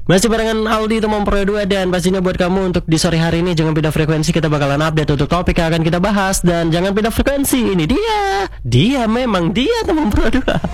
Masih barengan Aldi teman Pro 2. Dan pastinya buat kamu untuk di sore hari ini jangan pindah frekuensi, kita bakalan update untuk topik yang akan kita bahas. Dan jangan pindah frekuensi, ini dia memang dia teman Pro 2.